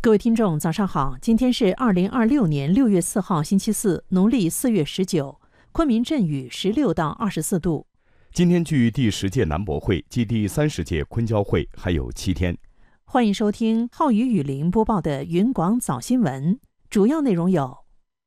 各位听众，早上好！今天是2026年6月4号，星期四，农历4月19，昆明阵雨16到24度。 今天距第10届南博会暨第30届昆交会还有7天。 欢迎收听浩宇雨林播报的云广早新闻，主要内容有：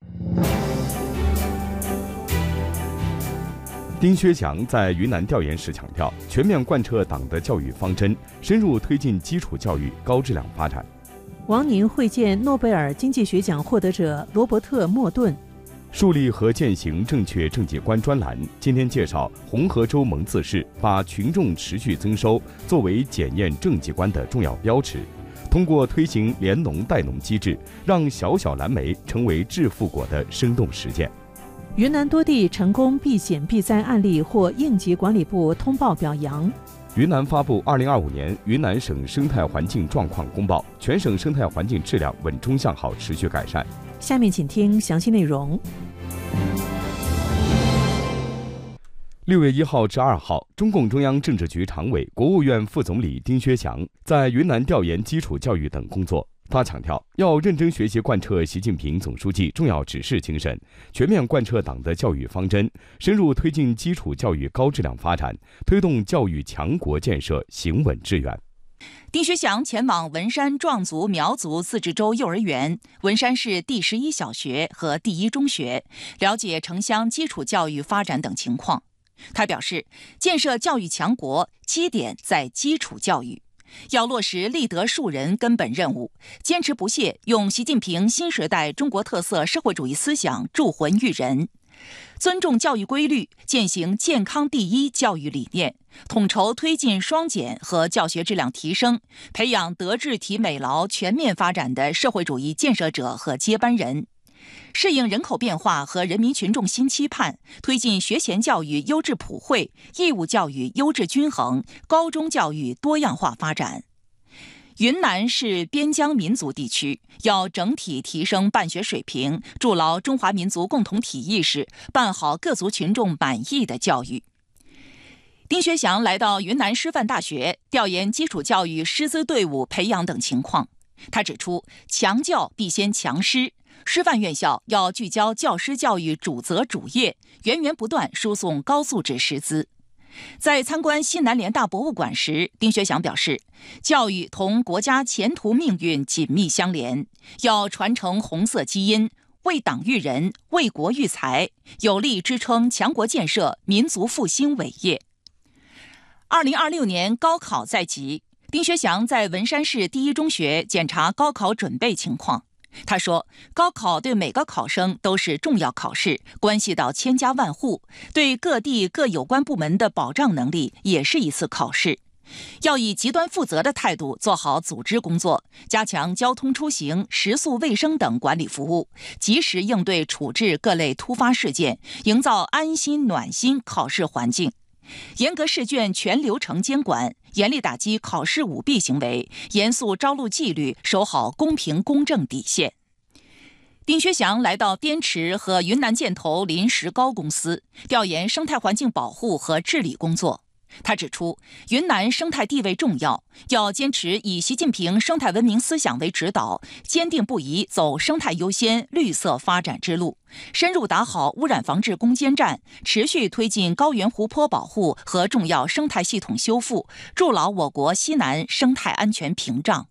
丁薛祥在云南调研时强调，全面贯彻党的教育方针，深入推进基础教育高质量发展。 王宁会见诺贝尔经济学奖获得者罗伯特·莫顿。 树立和践行正确政绩观专栏今天介绍红河州蒙自市把群众持续增收作为检验政绩观的重要标尺，通过推行联农带农机制，让小小蓝莓成为致富果的生动实践。 云南多地成功避险避灾案例获应急管理部通报表扬。 云南发布2025年云南省生态环境状况公报，全省生态环境质量稳中向好，持续改善。 下面请听详细内容。 6月1号至2号，中共中央政治局常委、国务院副总理丁薛祥在云南调研基础教育等工作。他强调，要认真学习贯彻习近平总书记重要指示精神，全面贯彻党的教育方针，深入推进基础教育高质量发展，推动教育强国建设行稳致远。 丁薛祥前往文山壮族苗族自治州幼儿园、文山市第11小学和第1中学，了解城乡基础教育发展等情况。他表示，建设教育强国，基点在基础教育。要落实立德树人根本任务，坚持不懈用习近平新时代中国特色社会主义思想铸魂育人，尊重教育规律，践行健康第一教育理念，统筹推进双减和教学质量提升，培养德智体美劳全面发展的社会主义建设者和接班人。适应人口变化和人民群众新期盼，推进学前教育优质普惠、义务教育优质均衡、高中教育多样化发展。云南是边疆民族地区，要整体提升办学水平，筑牢中华民族共同体意识，办好各族群众满意的教育。丁薛祥来到云南师范大学，调研基础教育师资队伍培养等情况。他指出，强教必先强师，师范院校要聚焦教师教育主责主业，源源不断输送高素质师资。在参观西南联大博物馆时，丁薛祥表示，教育同国家前途命运紧密相连，要传承红色基因，为党育人，为国育才，有力支撑强国建设、民族复兴伟业。2026年高考在即，丁薛祥在文山市第1中学检查高考准备情况。他说，高考对每个考生都是重要考试，关系到千家万户，对各地各有关部门的保障能力也是一次考试。要以极端负责的态度做好组织工作，加强交通出行、食宿卫生等管理服务，及时应对处置各类突发事件，营造安心暖心考试环境。严格试卷全流程监管，严厉打击考试舞弊行为，严肃招录纪律，守好公平公正底线。丁薛祥来到滇池和云南建投临石膏公司，调研生态环境保护和治理工作。他指出，云南生态地位重要，要坚持以习近平生态文明思想为指导，坚定不移走生态优先、绿色发展之路，深入打好污染防治攻坚战，持续推进高原湖泊保护和重要生态系统修复，筑牢我国西南生态安全屏障。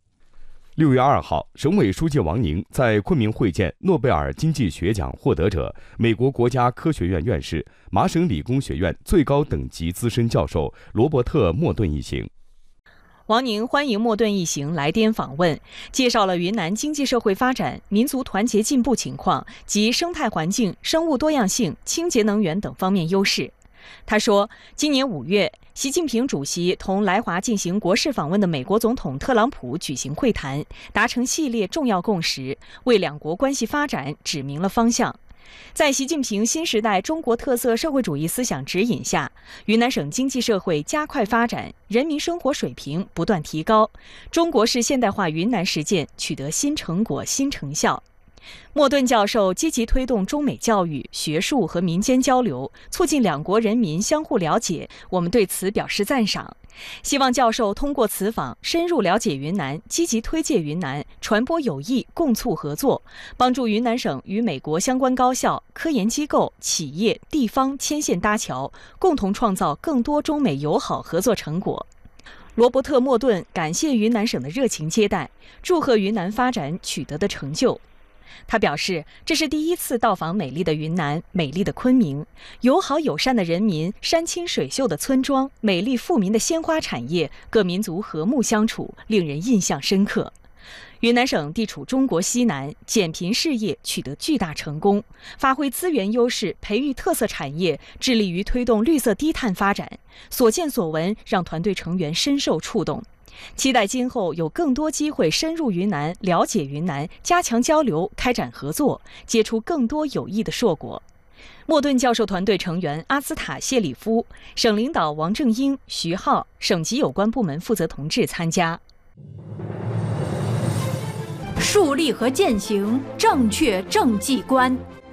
6月2号，省委书记王宁在昆明会见诺贝尔经济学奖获得者、美国国家科学院院士、麻省理工学院最高等级资深教授罗伯特·莫顿一行。 王宁欢迎莫顿一行来滇访问，介绍了云南经济社会发展、民族团结进步情况及生态环境、生物多样性、清洁能源等方面优势。他说，今年5月，习近平主席同来华进行国事访问的美国总统特朗普举行会谈，达成系列重要共识，为两国关系发展指明了方向。在习近平新时代中国特色社会主义思想指引下，云南省经济社会加快发展，人民生活水平不断提高，中国式现代化云南实践取得新成果、新成效。 莫顿教授积极推动中美教育、学术和民间交流，促进两国人民相互了解，我们对此表示赞赏。希望教授通过此访深入了解云南，积极推介云南，传播友谊，共促合作，帮助云南省与美国相关高校、科研机构、企业、地方牵线搭桥，共同创造更多中美友好合作成果。罗伯特·莫顿感谢云南省的热情接待，祝贺云南发展取得的成就。他表示，这是第一次到访美丽的云南、美丽的昆明，友好友善的人民、山清水秀的村庄、美丽富民的鲜花产业，各民族和睦相处，令人印象深刻。云南省地处中国西南，减贫事业取得巨大成功，发挥资源优势，培育特色产业，致力于推动绿色低碳发展，所见所闻让团队成员深受触动。期待今后有更多机会深入云南，了解云南，加强交流，开展合作，结出更多有益的硕果。莫顿教授团队成员阿兹塔·谢里夫、省领导王正英、徐浩、省级有关部门负责同志参加。 树立和践行正确政绩观。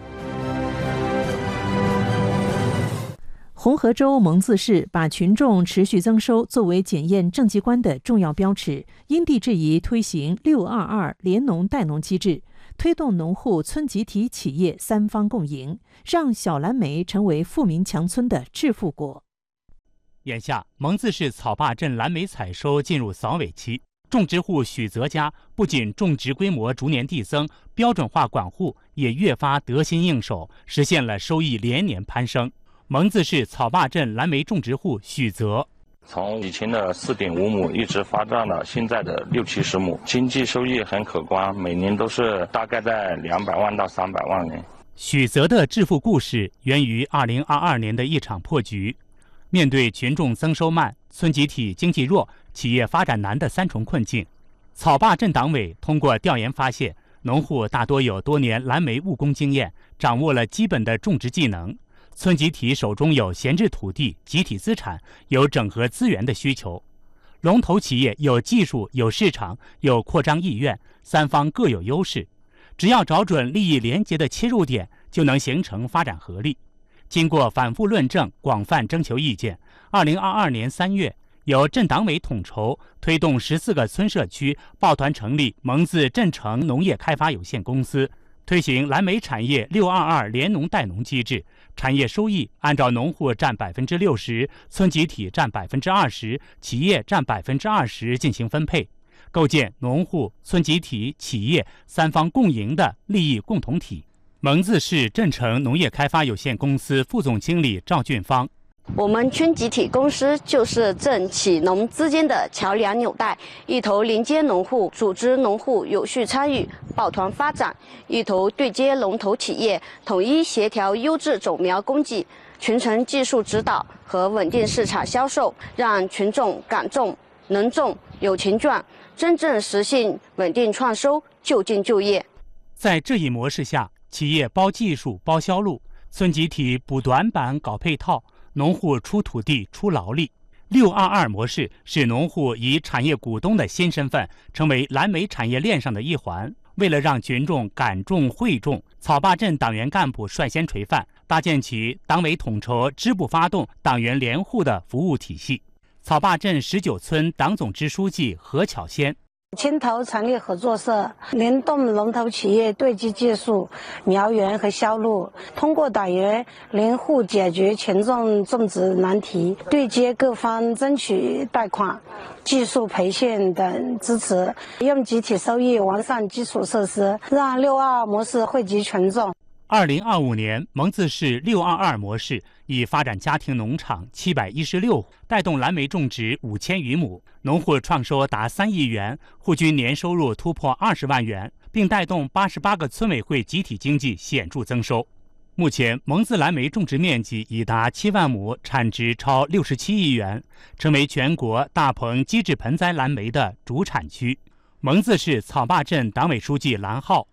红河州蒙自市把群众持续增收作为检验政绩观的重要标尺，因地制宜推行622联农带农机制，推动农户村集体企业三方共赢，让小蓝莓成为富民强村的致富果。 眼下，蒙自市草坝镇蓝莓采收进入扫尾期，种植户许泽家不仅种植规模逐年递增，标准化管护也越发得心应手，实现了收益连年攀升。蒙自市草坝镇蓝莓种植户许泽， 从以前的4.5亩一直发展到现在的60-70亩，经济收益很可观，每年都是大概在200万到300万元。 许泽的致富故事源于2022年的一场破局。面对群众增收慢、村集体经济弱、企业发展难的3重困境，草坝镇党委通过调研发现，农户大多有多年蓝莓务工经验，掌握了基本的种植技能。村集体手中有闲置土地、集体资产，有整合资源的需求；龙头企业有技术、有市场、有扩张意愿，三方各有优势。只要找准利益联结的切入点，就能形成发展合力。经过反复论证、广泛征求意见，2022年3月，由镇党委统筹推动14个村社区抱团成立蒙自镇城农业开发有限公司，推行蓝莓产业622联农带农机制，产业收益按照农户占60%，村集体占20%，企业占20%进行分配，构建农户、村集体、企业三方共赢的利益共同体。蒙自市镇城农业开发有限公司副总经理赵俊芳， 我们村集体公司就是镇企农之间的桥梁纽带，一头连接农户，组织农户有序参与，抱团发展；一头对接龙头企业，统一协调优质种苗供给，群程技术指导和稳定市场销售，让群众敢种、能种、有钱赚，真正实现稳定创收、就近就业。 在这一模式下，企业包技术、包销路，村集体补短板、搞配套，农户出土地、出劳力。622模式是农户以产业股东的新身份，成为蓝莓产业链上的一环。为了让群众敢种会种，草坝镇党员干部率先垂范，搭建起党委统筹、支部发动、党员联户的服务体系。草坝镇19村党总支书记何巧仙， 牵头成立合作社，联动龙头企业对接技术、苗源和销路，通过党员联户解决群众种植难题，对接各方争取贷款、技术培训等支持，用集体收益完善基础设施，让622模式惠及群众。 2025年，蒙自市622模式已发展家庭农场716户，带动蓝莓种植5000余亩，农户创收达3亿元，户均年收入突破20万元，并带动88个村委会集体经济显著增收。目前，蒙自蓝莓种植面积已达7万亩，产值超67亿元，成为全国大棚机制盆栽蓝莓的主产区。蒙自市草坝镇党委书记蓝浩，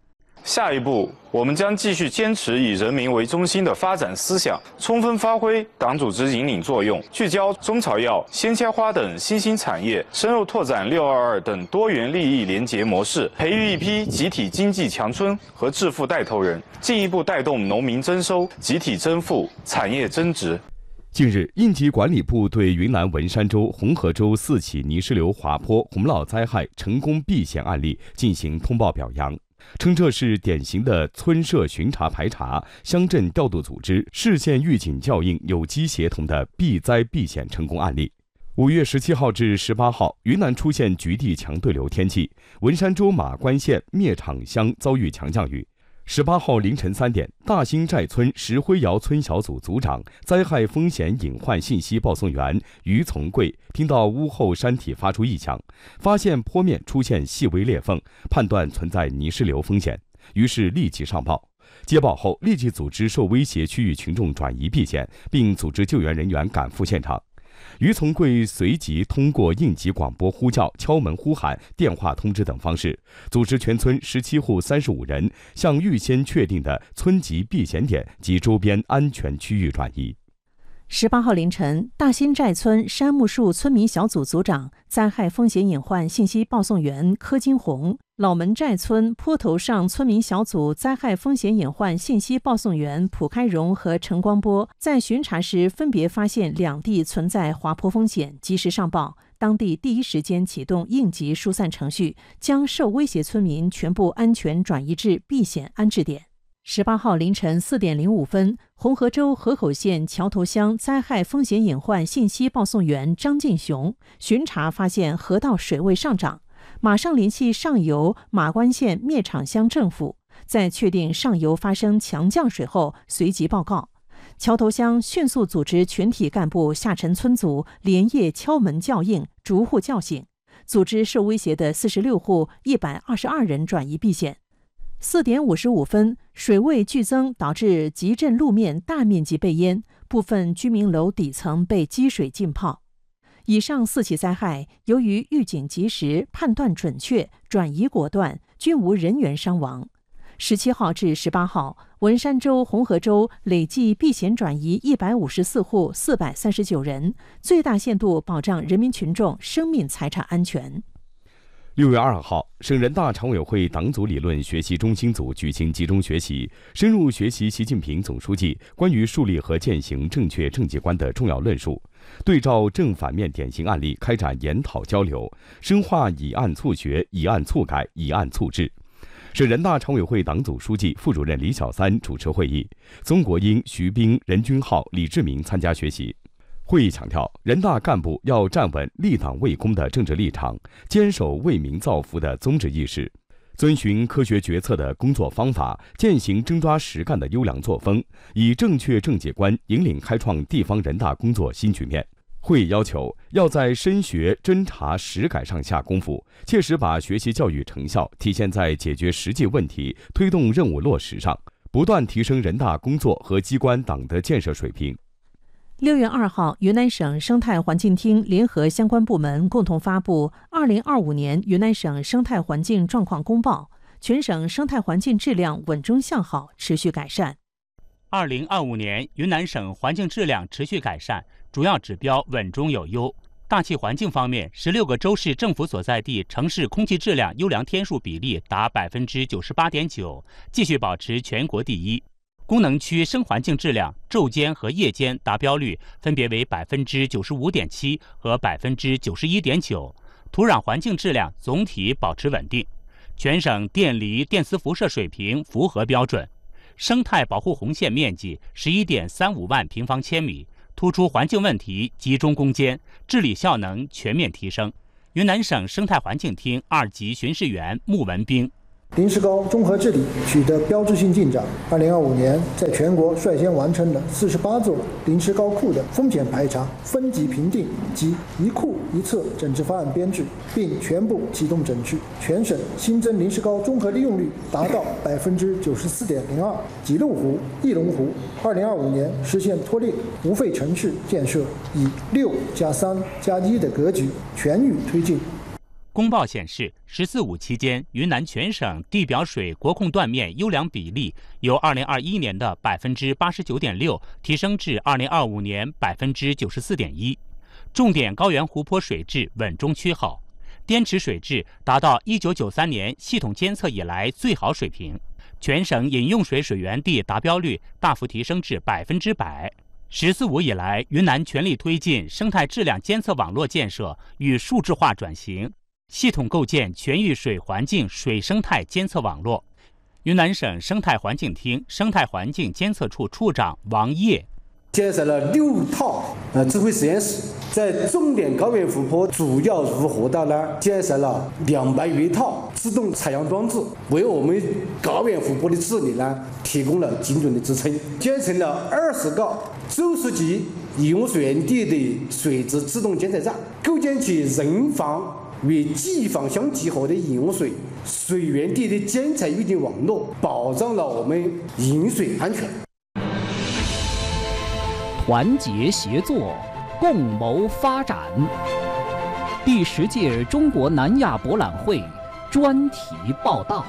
下一步，我们将继续坚持以人民为中心的发展思想，充分发挥党组织引领作用，聚焦中草药、鲜切花等新兴产业，深入拓展622等多元利益联结模式，培育一批集体经济强春和致富带头人，进一步带动农民增收、集体增富、产业增值。 近日，应急管理部对云南文山州、红河州4起泥石流滑坡洪涝灾害成功避险案例进行通报表扬，称这是典型的村社巡查排查、乡镇调度组织、市县预警校应有机协同的避灾避险成功案例。5月17号至18号，云南出现局地强对流天气，文山州马关县灭场乡遭遇强降雨。18号凌晨3点，大兴寨村石灰窑村小组组长、灾害风险隐患信息报送员于从贵听到屋后山体发出异响，发现坡面出现细微裂缝，判断存在泥石流风险，于是立即上报。接报后，立即组织受威胁区域群众转移避险，并组织救援人员赶赴现场。于从贵随即通过应急广播呼叫、敲门呼喊、电话通知等方式，组织全村17户35人向预先确定的村级避险点及周边安全区域转移。 18号凌晨，大新寨村杉木树村民小组组长、灾害风险隐患信息报送员柯金红、老门寨村坡头上村民小组灾害风险隐患信息报送员蒲开荣和陈光波在巡查时分别发现两地存在滑坡风险，及时上报，当地第一时间启动应急疏散程序，将受威胁村民全部安全转移至避险安置点。18号凌晨4点05分，红河州河口县桥头乡灾害风险隐患信息报送员张进雄巡查发现河道水位上涨，马上联系上游马关县灭场乡政府，在确定上游发生强降水后，随即报告。桥头乡迅速组织全体干部下沉村组连夜敲门叫应，逐户叫醒，组织受威胁的46户122人转移避险。4点55分，水位剧增导致集镇路面大面积被淹，部分居民楼底层被积水浸泡。以上4起灾害，由于预警及时、判断准确、转移果断，均无人员伤亡。17号至18号，文山州、红河州累计避险转移154户439人，最大限度保障人民群众生命财产安全。 6月2号，省人大常委会党组理论学习中心组举行集中学习，深入学习习近平总书记关于树立和践行正确政绩观的重要论述，对照正反面典型案例开展研讨交流，深化以案促学、以案促改、以案促治。省人大常委会党组书记、副主任李小三主持会议，宗国英、徐冰、任君浩、李志明参加学习。会议强调，人大干部要站稳立党为公的政治立场，坚守为民造福的宗旨意识，遵循科学决策的工作方法，践行真抓实干的优良作风，以正确政绩观引领开创地方人大工作新局面。会议要求，要在深学、侦查、实改上下功夫，切实把学习教育成效体现在解决实际问题、推动任务落实上，不断提升人大工作和机关党的建设水平。 6月2号，云南省生态环境厅联合相关部门共同发布2025年云南省生态环境状况公报，全省生态环境质量稳中向好，持续改善。 2025年云南省环境质量持续改善，主要指标稳中有优。大气环境方面，16个州市政府所在地城市空气质量优良天数比例达 98.9%， 继续保持全国第一。功能区生环境质量昼间和夜间达标率分别为 95.7% 和 91.9%， 土壤环境质量总体保持稳定。全省电离电磁辐射水平符合标准，生态保护红线面积 11.35万平方千米，突出环境问题集中攻坚，治理效能全面提升。云南省生态环境厅2级巡视员穆文兵。 临时高综合治理取得标志性进展。2025年，在全国率先完成了48座临时高库的风险排查、分级评定及一库一测整治方案编制，并全部启动整治。全省新增临时高综合利用率达到 94.02%， 吉隆湖、翼龙湖2025年实现脱裂，无废城市建设以6+3+1的格局全域推进。 公报显示，“14·5”期间，云南全省地表水国控断面优良比例由2021年的89.6%提升至2025年94.1%，重点高原湖泊水质稳中趋好，滇池水质达到1993年系统监测以来最好水平，全省饮用水水源地达标率大幅提升至100%。“14·5”以来，云南全力推进生态质量监测网络建设与数字化转型，系统构建全域水环境水生态监测网络。云南省生态环境厅生态环境监测处处长王烨建设了6套智慧实验室，在重点高原湖泊主要入河道那儿建设了200余套自动采样装置，为我们高原湖泊的治理呢提供了精准的支撑。建成了20个90级饮用水源地的水质自动监测站，构建起人防与机防相结合的饮用水源地的监测预警网络，保障了我们饮水安全。 团结协作，共谋发展。第10届中国南亚博览会专题报道。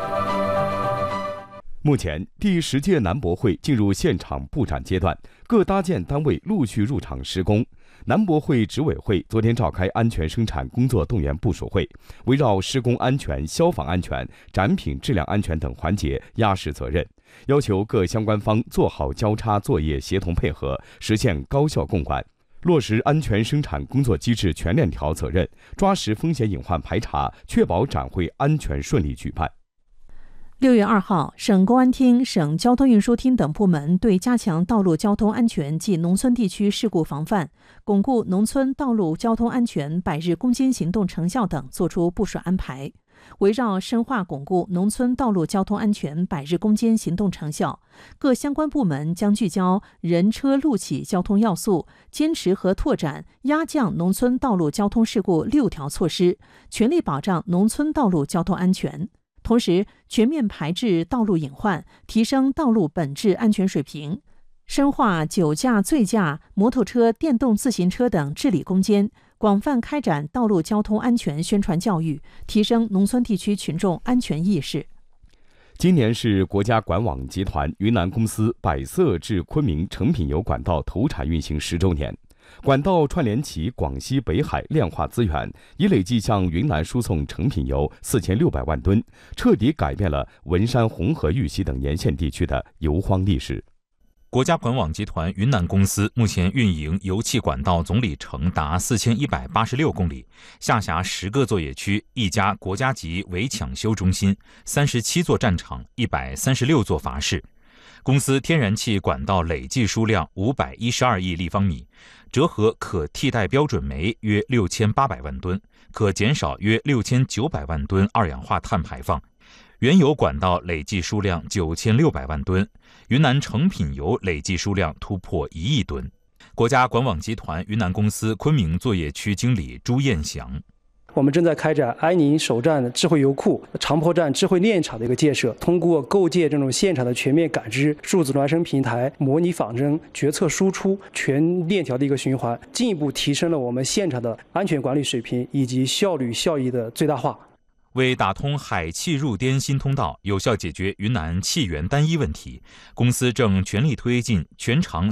目前，第10届南博会进入现场布展阶段，各搭建单位陆续入场施工。南博会执委会昨天召开安全生产工作动员部署会，围绕施工安全、消防安全、展品质量安全等环节压实责任，要求各相关方做好交叉作业协同配合，实现高效共管，落实安全生产工作机制全链条责任，抓实风险隐患排查，确保展会安全顺利举办。 6月2号，省公安厅、省交通运输厅等部门对加强道路交通安全及农村地区事故防范、巩固农村道路交通安全100日攻坚行动成效等作出部署安排。围绕深化巩固农村道路交通安全100日攻坚行动成效，各相关部门将聚焦人车路企交通要素，坚持和拓展压降农村道路交通事故6条措施，全力保障农村道路交通安全。同时，全面排治道路隐患，提升道路本质安全水平，深化酒驾、醉驾、摩托车、电动自行车等治理攻坚，广泛开展道路交通安全宣传教育，提升农村地区群众安全意识。 今年是国家管网集团云南公司百色至昆明成品油管道投产运行10周年。管道串联起广西北海炼化资源，已累计向云南输送成品油4600万吨，彻底改变了文山、红河、玉溪等沿线地区的油荒历史。 国家管网集团云南公司目前运营油气管道总里程达4186公里，下辖10个作业区、1家国家级维抢修中心、37座站场、136座阀室。公司天然气管道累计输量512亿立方米，折合可替代标准煤约6800万吨，可减少约6900万吨二氧化碳排放。原油管道累计输量9600万吨，云南成品油累计输量突破1亿吨。国家管网集团云南公司昆明作业区经理朱彦祥。 我们正在开展安宁首站智慧油库、长坡站智慧炼厂的一个建设，通过构建这种现场的全面感知、数字孪生平台、模拟仿真、决策输出全链条的一个循环，进一步提升了我们现场的安全管理水平以及效率效益的最大化。 为打通海气入滇新通道，有效解决云南气源单一问题，公司正全力推进全长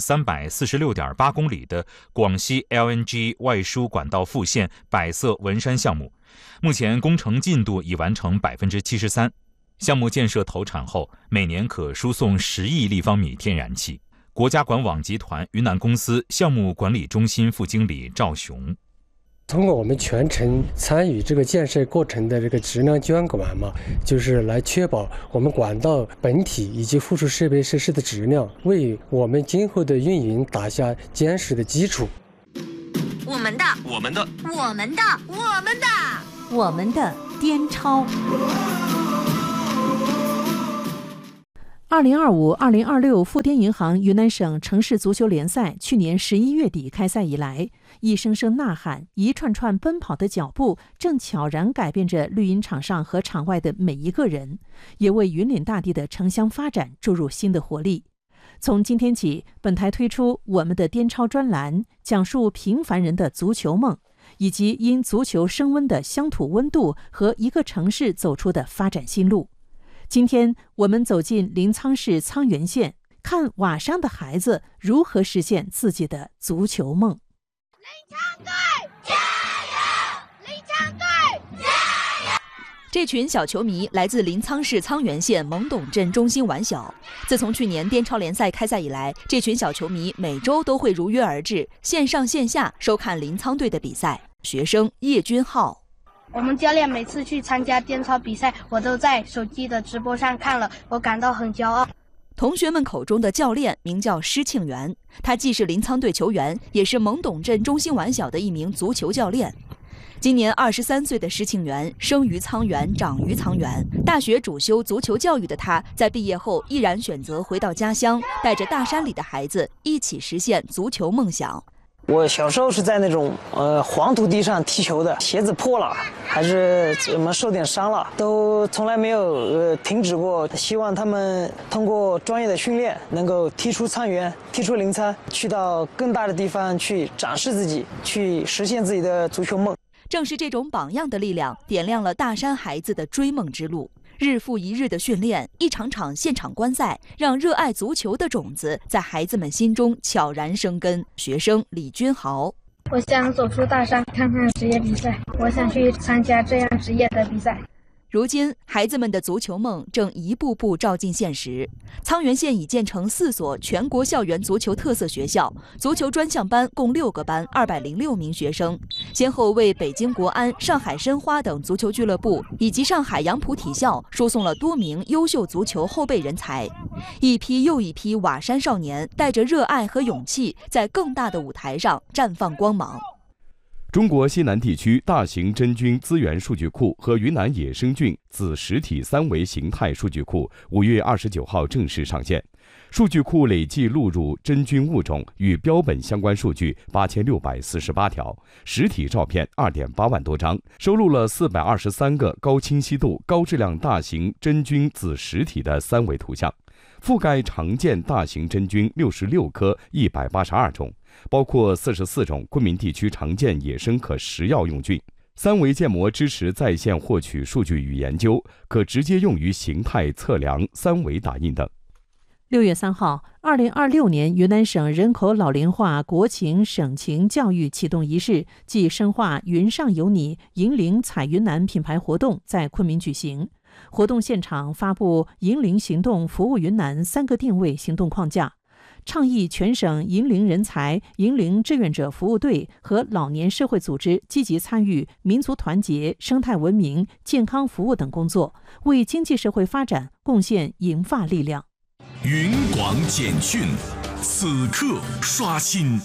346.8公里的广西 LNG 外输管道复线百色文山项目，目前工程进度已完成73%。项目建设投产后，每年可输送10亿立方米天然气。国家管网集团云南公司项目管理中心副经理赵雄。 通过我们全程参与这个建设过程的这个质量监管嘛，就是来确保我们管道本体以及附属设备设施的质量，为我们今后的运营打下坚实的基础。 我们的滇超。 2025-2026富滇银行云南省城市足球联赛去年11月底开赛以来，一声声呐喊、一串串奔跑的脚步，正悄然改变着绿茵场上和场外的每一个人，也为云岭大地的城乡发展注入新的活力。从今天起，本台推出我们的滇超专栏，讲述平凡人的足球梦， 以及因足球升温的乡土温度和一个城市走出的发展新路。今天我们走进临沧市沧源县，看瓦山的孩子如何实现自己的足球梦。 临沧队加油！临沧队加油！ 这群小球迷来自临沧市沧源县蒙董镇中心玩小。自从去年滇超联赛开赛以来，这群小球迷每周都会如约而至，线上线下收看临沧队的比赛。学生叶军浩， 我们教练每次去参加滇超比赛，我都在手机的直播上看了，我感到很骄傲。 同学们口中的教练名叫施庆元，他既是临沧队球员，也是蒙董镇中心玩小的一名足球教练。今年23岁的施庆元生于沧源，长于沧源，大学主修足球教育的他，在毕业后毅然选择回到家乡，带着大山里的孩子一起实现足球梦想。 我小时候是在那种黄土地上踢球的，鞋子破了还是什么受点伤了，都从来没有停止过。希望他们通过专业的训练，能够踢出沧源，踢出临沧，去到更大的地方去展示自己，去实现自己的足球梦。 正是这种榜样的力量，点亮了大山孩子的追梦之路。日复一日的训练，一场场现场观赛，让热爱足球的种子在孩子们心中悄然生根。学生李军豪， 我想走出大山，看看职业比赛，我想去参加这样职业的比赛。 如今，孩子们的足球梦正一步步照进现实。沧源县已建成4所全国校园足球特色学校，足球专项班共6个班，206名学生，先后为北京国安、上海申花等足球俱乐部以及上海杨浦体校输送了多名优秀足球后备人才。一批又一批瓦山少年带着热爱和勇气，在更大的舞台上绽放光芒。 中国西南地区大型真菌资源数据库和云南野生菌子实体3维形态数据库5月29号正式上线。数据库累计录入真菌物种与标本相关数据8648条，实体照片2.8万多张，收录了423个高清晰度、高质量大型真菌子实体的3维图像，覆盖常见大型真菌66颗182种，包括44种昆明地区常见野生可食药用菌。3维建模支持在线获取数据与研究，可直接用于形态测量、3维打印等。 6月3号，2026年云南省人口老龄化国情省情教育启动仪式暨深化云上有你银铃彩云南品牌活动在昆明举行。活动现场发布银铃行动服务云南3个定位行动框架，倡议全省银铃人才、银铃志愿者服务队和老年社会组织积极参与民族团结、生态文明、健康服务等工作，为经济社会发展贡献银发力量。 云广简讯，此刻刷新。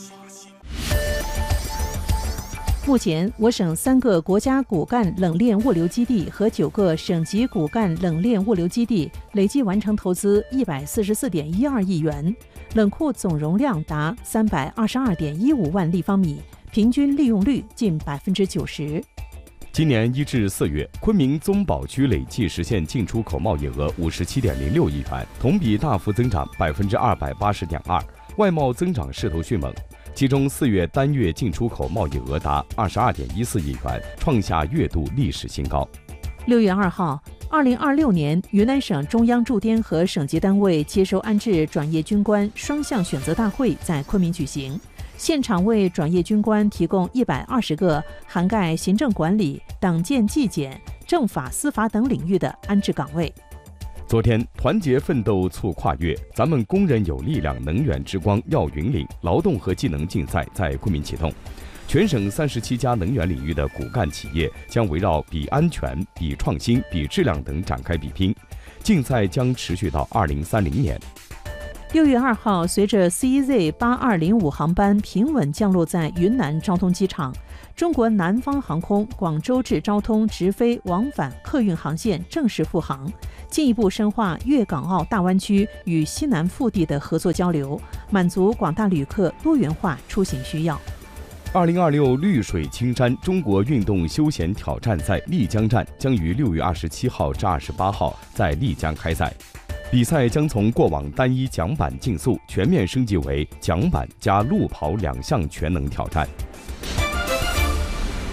目前，我省3个国家骨干冷链物流基地和9个省级骨干冷链物流基地累计完成投资144.12亿元，冷库总容量达322.15万立方米，平均利用率近90%。 今年1至4月，昆明宗保区累计实现进出口贸易额57.06亿元，同比大幅增长280.2%，外贸增长势头迅猛。其中4月单月进出口贸易额达22.14亿元，创下月度历史新高。 6月2号，2026年云南省中央驻滇和省级单位接收安置转业军官双向选择大会在昆明举行。现场为转业军官提供120个涵盖行政管理、党建纪检、政法司法等领域的安置岗位。 昨天，团结奋斗促跨越，咱们工人有力量能源之光耀云岭劳动和技能竞赛在昆明启动。全省37家能源领域的骨干企业将围绕比安全、比创新、比质量等展开比拼，竞赛将持续到2030年。 6月2号，随着 CZ8205 航班平稳降落在云南昭通机场，中国南方航空广州至昭通直飞往返客运航线正式复航，进一步深化粤港澳大湾区与西南腹地的合作交流，满足广大旅客多元化出行需要。 2026绿水青山中国运动休闲挑战赛丽江站将于6月27号至28号在丽江开赛。比赛将从过往单一桨板竞速全面升级为桨板加路跑2项全能挑战。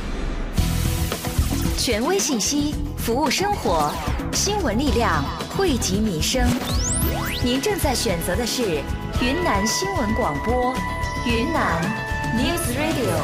权威信息，服务生活，新闻力量汇集民生。您正在选择的是云南新闻广播，云南 News Radio。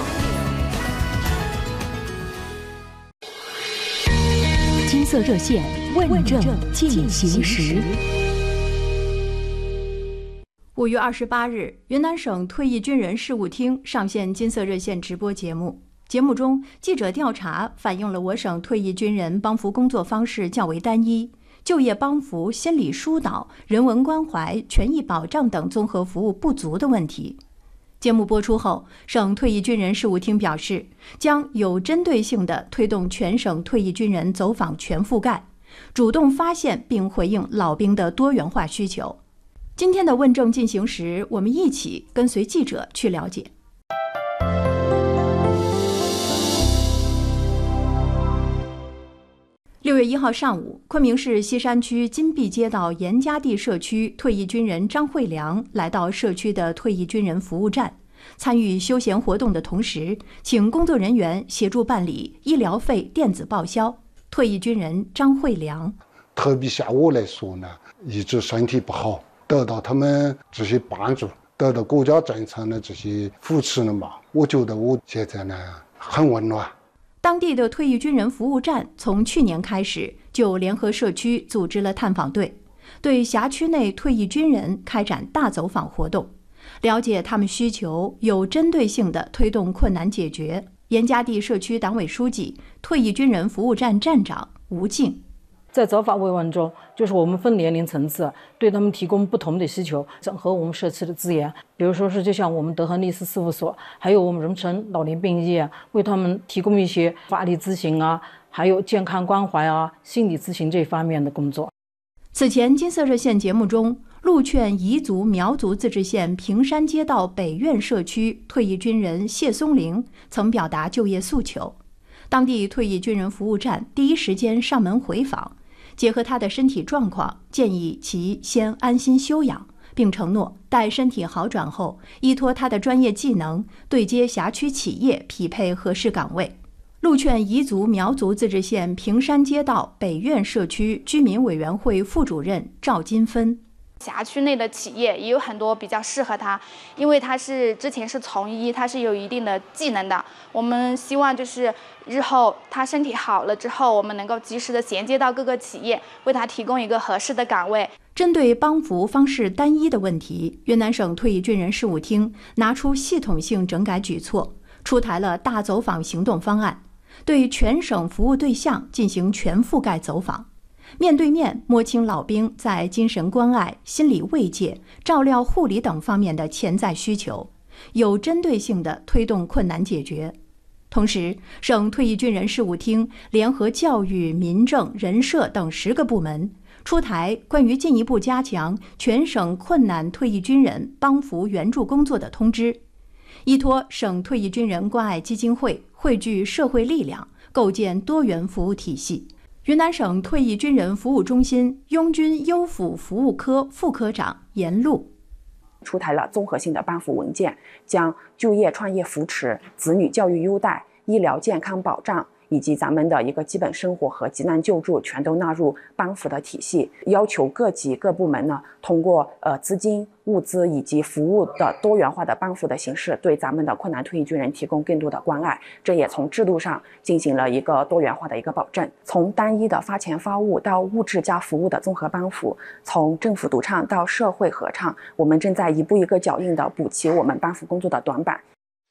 金色热线问政进行时。5月28日，云南省退役军人事务厅上线金色热线直播节目。节目中，记者调查反映了我省退役军人帮扶工作方式较为单一，就业帮扶、心理疏导、人文关怀、权益保障等综合服务不足的问题。节目播出后，省退役军人事务厅表示，将有针对性地推动全省退役军人走访全覆盖，主动发现并回应老兵的多元化需求。今天的问政进行时，我们一起跟随记者去了解。6月1号上午，昆明市西山区金碧街道严家地社区退役军人张慧良来到社区的退役军人服务站，参与休闲活动的同时，请工作人员协助办理医疗费电子报销。退役军人张慧良： 特别像我来说呢，一直身体不好，得到他们这些帮助，得到国家政策的这些扶持了嘛，我觉得我现在呢很温暖。 当地的退役军人服务站从去年开始就联合社区组织了探访队，对辖区内退役军人开展大走访活动，了解他们需求，有针对性地推动困难解决。严家地社区党委书记、退役军人服务站站长吴静： 在走访慰问中，就是我们分年龄层次对他们提供不同的需求，整合我们社区的资源，比如说是就像我们德和律师事务所，还有我们荣成老年病医院，为他们提供一些法律咨询啊，还有健康关怀啊、心理咨询这方面的工作。 此前金色热线节目中，陆劝彝族苗族自治县平山街道北苑社区退役军人谢松龄曾表达就业诉求，当地退役军人服务站第一时间上门回访，结合他的身体状况，建议其先安心休养，并承诺待身体好转后，依托他的专业技能，对接辖区企业，匹配合适岗位。陆劝彝族苗族自治县平山街道北苑社区居民委员会副主任赵金芬： 辖区内的企业也有很多比较适合他，因为他是之前是从医，他是有一定的技能的。我们希望就是日后他身体好了之后，我们能够及时的衔接到各个企业，为他提供一个合适的岗位。 针对帮扶方式单一的问题，云南省退役军人事务厅拿出系统性整改举措，出台了大走访行动方案，对全省服务对象进行全覆盖走访，面对面摸清老兵在精神关爱、心理慰藉、照料护理等方面的潜在需求，有针对性地推动困难解决。同时，省退役军人事务厅联合教育、民政、人社等10个部门，出台关于进一步加强全省困难退役军人帮扶援助工作的通知，依托省退役军人关爱基金会，汇聚社会力量，构建多元服务体系。云南省退役军人服务中心拥军优抚服务科副科长严璐出台了综合性的帮扶文件，将就业创业扶持、子女教育优待、医疗健康保障以及咱们的一个基本生活和急难救助全都纳入帮扶的体系，要求各级各部门呢，通过资金、物资以及服务的多元化的帮扶的形式，对咱们的困难退役军人提供更多的关爱。这也从制度上进行了一个多元化的一个保证，从单一的发钱发物到物质加服务的综合帮扶，从政府独唱到社会合唱，我们正在一步一个脚印的补齐我们帮扶工作的短板。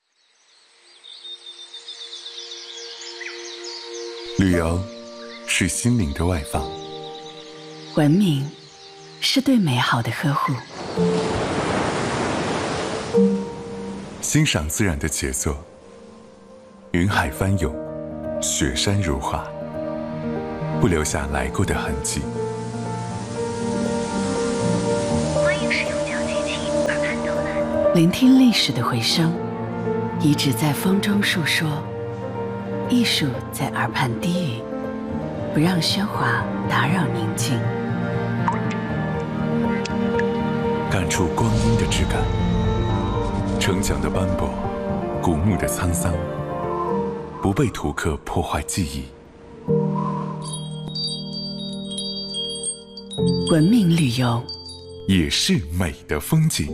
旅游是心灵的外放， 文明是对美好的呵护， 欣赏自然的杰作，云海翻涌，雪山如画，不留下来过的痕迹。 欢迎使用脚机器耳畔头南，聆听历史的回声，遗址在风中述说，艺术在耳畔低语，不让喧哗打扰宁静， 感触光阴的质感，城墙的斑驳，古墓的沧桑，不被图刻破坏记忆， 文明旅游也是美的风景。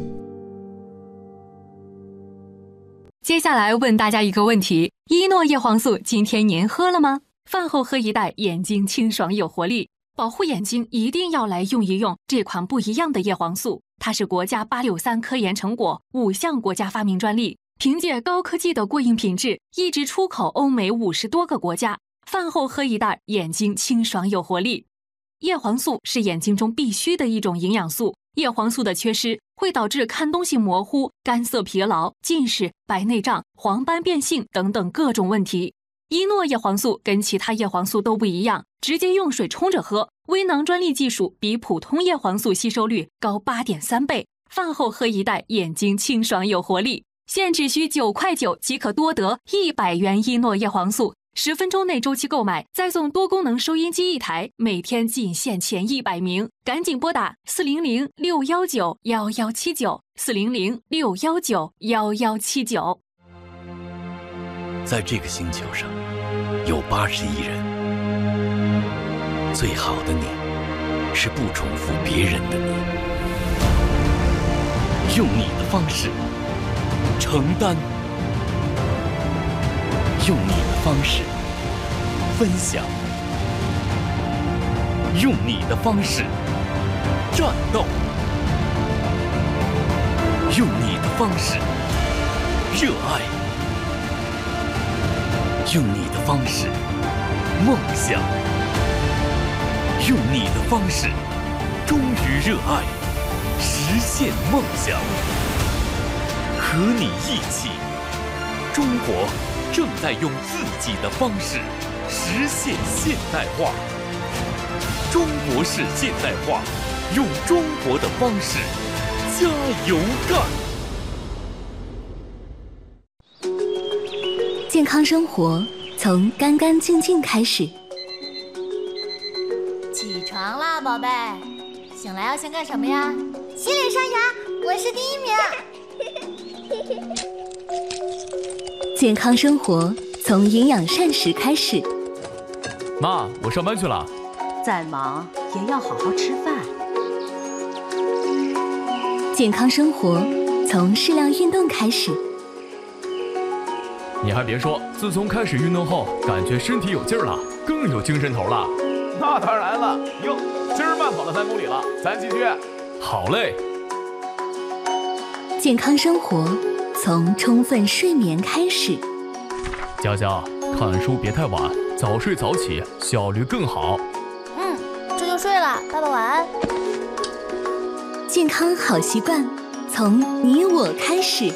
接下来问大家一个问题：依诺叶黄素今天您喝了吗？饭后喝一袋，眼睛清爽有活力。保护眼睛一定要来用一用这款不一样的叶黄素，它是国家863科研成果，5项国家发明专利，凭借高科技的过硬品质，一直出口欧美50多个国家。饭后喝一袋，眼睛清爽有活力。叶黄素是眼睛中必须的一种营养素，叶黄素的缺失会导致看东西模糊、干涩疲劳、近视、白内障、黄斑变性等等各种问题。依诺叶黄素跟其他叶黄素都不一样，直接用水冲着喝，微囊专利技术比普通叶黄素吸收率高8.3倍。饭后喝一袋，眼睛清爽有活力。现只需9.9块即可多得100元依诺叶黄素，10分钟内周期购买，再送多功能收音机1台，每天仅限前100名，赶紧拨打400-619-1179，400-619-1179。 在这个星球上，有80亿人。最好的你，是不重复别人的你，用你的方式承担，用你的方式分享，用你的方式战斗，用你的方式热爱，用你的方式梦想，用你的方式忠于热爱，实现梦想。和你一起，中国正在用自己的方式实现现代化。中国式现代化，用中国的方式加油干！ 健康生活从干干净净开始。 起床啦，宝贝！醒来要先干什么呀？洗脸刷牙，我是第1名。 健康生活从营养膳食开始。 妈，我上班去了。 再忙也要好好吃饭。 健康生活从适量运动开始。 你还别说，自从开始运动后，感觉身体有劲儿了，更有精神头了。 那当然了，哟，今儿慢跑了3公里了，咱继续。 好嘞。 健康生活从充分睡眠开始。 佳佳，看书别太晚，早睡早起，效率更好。 这就睡了，爸爸晚安。 健康好习惯从你我开始。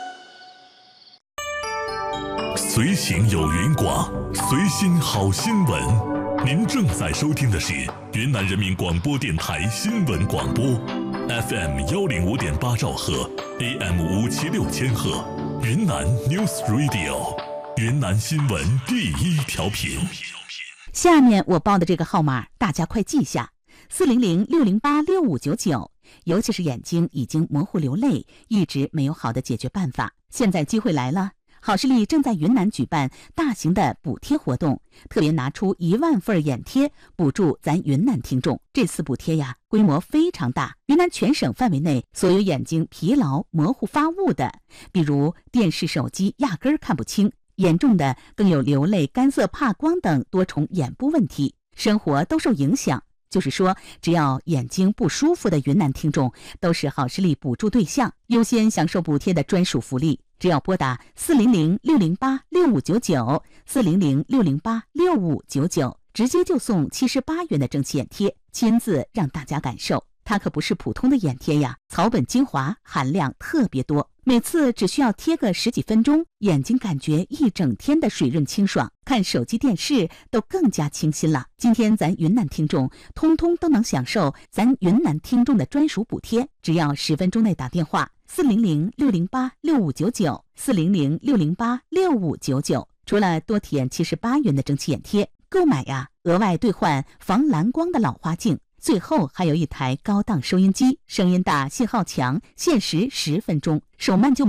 随行有云广，随心好新闻。您正在收听的是云南人民广播电台新闻广播 ，FM 105.8兆赫 ，AM 576千赫，云南 News Radio， 云南新闻第1调频。 下面我报的这个号码，大家快记下：400-608-6599。尤其是眼睛已经模糊流泪，一直没有好的解决办法，现在机会来了。好视力正在云南举办大型的补贴活动，特别拿出1万份眼贴补助咱云南听众。这次补贴呀，规模非常大，云南全省范围内所有眼睛疲劳、模糊、发雾的，比如电视、手机压根儿看不清，严重的更有流泪、干涩、怕光等多重眼部问题，生活都受影响。就是说，只要眼睛不舒服的云南听众都是好视力补助对象，优先享受补贴的专属福利。只要拨打400-608-6599 400-608-6599，直接就送78元的蒸汽眼贴，亲自让大家感受。它可不是普通的眼贴呀，草本精华含量特别多，每次只需要贴个10几分钟，眼睛感觉一整天的水润清爽，看手机电视都更加清新了。今天咱云南听众通通都能享受咱云南听众的专属补贴，只要10分钟内打电话400-608-6599 400-608-6599，除了多体验78元的蒸汽眼贴，购买呀额外兑换防蓝光的老花镜，最后还有一台高档收音机，声音大，信号强，限时10分钟，手慢就